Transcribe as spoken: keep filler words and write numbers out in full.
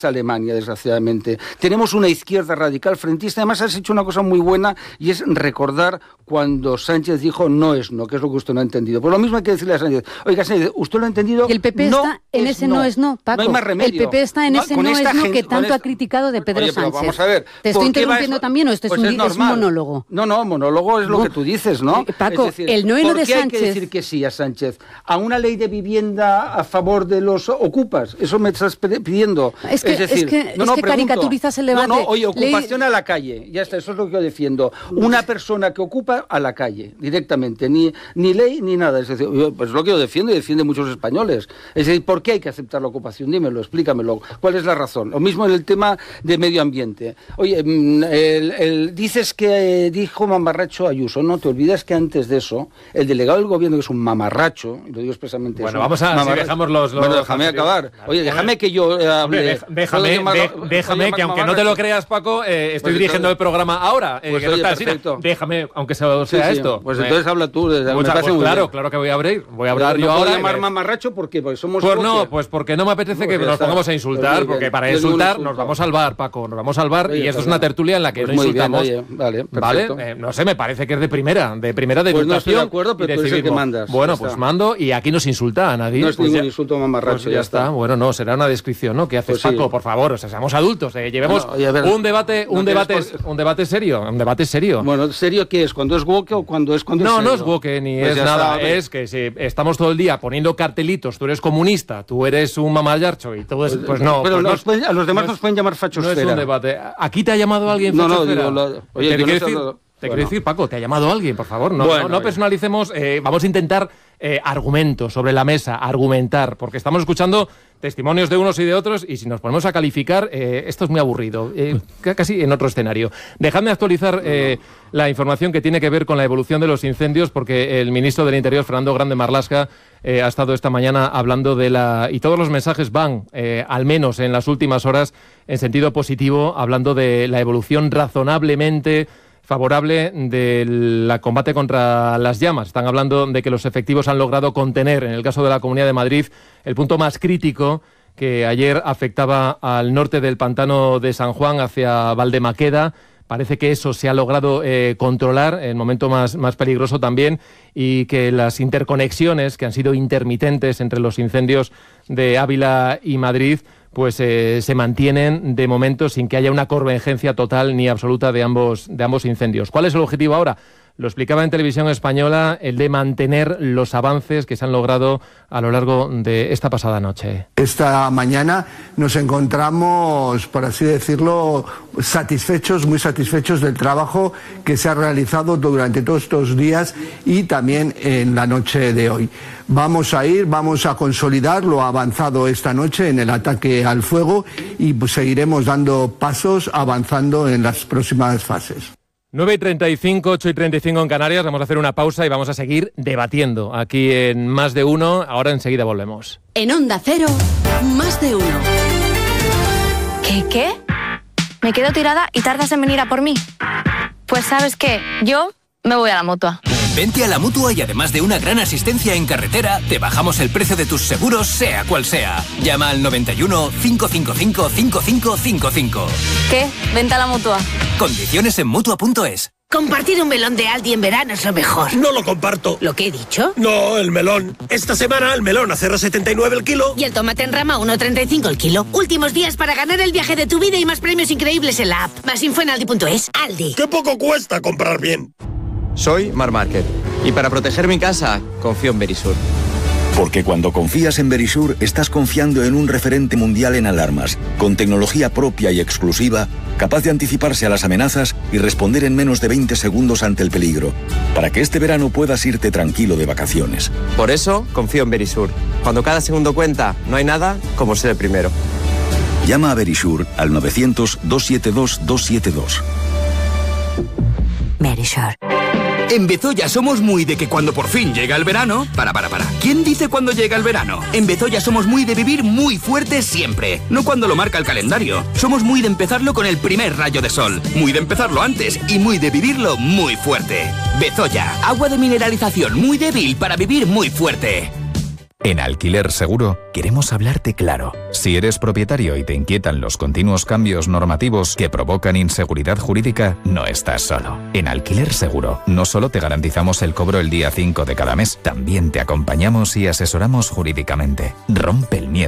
Alemania, desgraciadamente. Tenemos una izquierda radical frentista. Además, has hecho una cosa muy buena y es recordar cuando Sánchez dijo no es no, que es lo que usted no ha entendido. Pues lo mismo hay que decirle a Sánchez. Oiga, Sánchez, usted lo ha entendido. Y el P P no está en ese no. no es no, Paco. No hay más remedio. El P P está en no, ese no es no gente, que tanto esta... ha criticado de Pedro Oye, pero Sánchez. Vamos a ver. ¿Te estoy interrumpiendo también o esto pues es, un, es, es un monólogo? No, no, monólogo es lo no. que tú dices, ¿no? Paco, es decir, el no y no de Sánchez. ¿Por qué hay que Sánchez? decir que sí a Sánchez? ¿A una ley de vivienda a favor de los ocupas? Eso me estás pidiendo. Es que, es decir, es que, no, es no, que pregunto, caricaturizas el debate. No, no, oye, ocupación Ley... a la calle. Ya está, eso es lo que yo defiendo. Una persona que ocupa a la calle, directamente. Ni, ni ley ni nada. Es decir, pues es lo que yo defiendo y defiende muchos españoles. Es decir, ¿por qué hay que aceptar la ocupación? Dímelo, explícamelo. ¿Cuál es la razón? Lo mismo en el tema de medio ambiente. Oye, el, el, dices que eh, dijo mamarracho Ayuso. No te olvidas que antes de eso, el delegado del gobierno, que es un mamarracho, y lo digo expresamente. Bueno, vamos a... Si dejamos los, los, bueno, déjame acabar. Oye, déjame que yo eh, hable. Déjame, llamar, de, déjame que aunque no te lo creas, Paco, eh, estoy pues dirigiendo entonces, el programa ahora. Eh, pues que oye, no está déjame, aunque sea, sea sí, sí. esto. Pues entonces habla tú. Desde Mucha, pues claro, bien. claro que voy a abrir. Voy a hablar pues yo no ahora. ¿Puedo llamar mamarracho? ¿Por qué? Porque somos Pues no, pues porque no me apetece que nos pongamos a insultar, porque para insultar nos vamos al bar, Paco, nos vamos al bar y esto es una tertulia en la que no insultamos. Vale, vale, no sé, me parece que es de primera, de primera de Pues no estoy de acuerdo, pero tú eres el que mandas. Bueno, pues mando y aquí no se insulta a nadie. No es ningún insulto mamarracho. Ya está. Bueno, no, será una descripción, ¿no? ¿Qué haces, Paco? Por favor, o sea, seamos adultos, llevemos un debate, un debate, un debate serio, un debate serio. Bueno, ¿serio qué es? ¿Cuando es woke o cuando es cuando es No, no es woke ni es nada, es que si estamos todo el día poniendo cartelitos, tú eres comunista, tú eres un mamayarcho y todo eso, pues no. Pero pues nos no, pueden, a los demás no nos pueden llamar fachosfera. No es un debate. ¿Aquí te ha llamado alguien No, fachosfera? no, digo, lo, oye, ¿Te yo no decir, sé, lo, te bueno. quiero decir, Paco, te ha llamado alguien, por favor, no, bueno, no, no personalicemos, eh, vamos a intentar eh, argumentos sobre la mesa, argumentar, porque estamos escuchando testimonios de unos y de otros y si nos ponemos a calificar, eh, esto es muy aburrido, eh, casi en otro escenario. Dejadme actualizar eh, la información que tiene que ver con la evolución de los incendios, porque el ministro del Interior, Fernando Grande Marlaska, eh, ha estado esta mañana hablando de la... y todos los mensajes van, eh, al menos en las últimas horas, en sentido positivo, hablando de la evolución razonablemente favorable del combate contra las llamas. Están hablando de que los efectivos han logrado contener, en el caso de la Comunidad de Madrid, el punto más crítico que ayer afectaba al norte del pantano de San Juan hacia Valdemaqueda. Parece que eso se ha logrado eh, controlar, el momento más, más peligroso también, y que las interconexiones que han sido intermitentes entre los incendios de Ávila y Madrid pues eh, se mantienen de momento sin que haya una convergencia total ni absoluta de ambos, de ambos incendios. ¿Cuál es el objetivo ahora? Lo explicaba en Televisión Española, el de mantener los avances que se han logrado a lo largo de esta pasada noche. Esta mañana nos encontramos, por así decirlo, satisfechos, muy satisfechos del trabajo que se ha realizado durante todos estos días y también en la noche de hoy. Vamos a ir, vamos a consolidar lo avanzado esta noche en el ataque al fuego y pues seguiremos dando pasos avanzando en las próximas fases. nueve y treinta y cinco, ocho y treinta y cinco en Canarias, vamos a hacer una pausa y vamos a seguir debatiendo aquí en Más de Uno. Ahora enseguida volvemos. En Onda Cero, Más de Uno. ¿Qué, qué? Me quedo tirada y tardas en venir a por mí. Pues ¿sabes qué? Yo me voy a la Mutua. Vente a la Mutua y además de una gran asistencia en carretera, te bajamos el precio de tus seguros, sea cual sea. Llama al noventa y uno, cinco cinco cinco, cinco cinco cinco cinco. ¿Qué? Vente a la Mutua. Condiciones en Mutua punto es. Compartir un melón de Aldi en verano es lo mejor. No lo comparto. ¿Lo que he dicho? No, el melón. Esta semana el melón a cero coma setenta y nueve el kilo. Y el tomate en rama a uno coma treinta y cinco el kilo. Últimos días para ganar el viaje de tu vida y más premios increíbles en la app. Más info en aldi punto es. Aldi. ¡Qué poco cuesta comprar bien! Soy Mar Márquez y para proteger mi casa confío en Verisur. Porque cuando confías en Verisur estás confiando en un referente mundial en alarmas, con tecnología propia y exclusiva, capaz de anticiparse a las amenazas y responder en menos de veinte segundos ante el peligro, para que este verano puedas irte tranquilo de vacaciones. Por eso confío en Verisur. Cuando cada segundo cuenta, no hay nada como ser el primero. Llama a Verisur al novecientos, doscientos setenta y dos, doscientos setenta y dos. Verisur. En Bezoya somos muy de que cuando por fin llega el verano... Para, para, para. ¿Quién dice cuando llega el verano? En Bezoya somos muy de vivir muy fuerte siempre. No cuando lo marca el calendario. Somos muy de empezarlo con el primer rayo de sol. Muy de empezarlo antes y muy de vivirlo muy fuerte. Bezoya. Agua de mineralización muy débil para vivir muy fuerte. En Alquiler Seguro queremos hablarte claro. Si eres propietario y te inquietan los continuos cambios normativos que provocan inseguridad jurídica, no estás solo. En Alquiler Seguro no solo te garantizamos el cobro el día cinco de cada mes, también te acompañamos y asesoramos jurídicamente. Rompe el miedo